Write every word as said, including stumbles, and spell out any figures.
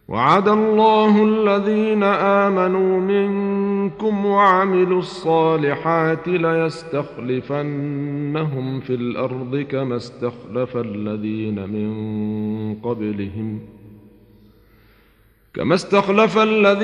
وعد الله الذين آمنوا منكم وعملوا الصالحات ليستخلفنهم في الأرض كما استخلف الذين من قبلهم كما استخلف الذين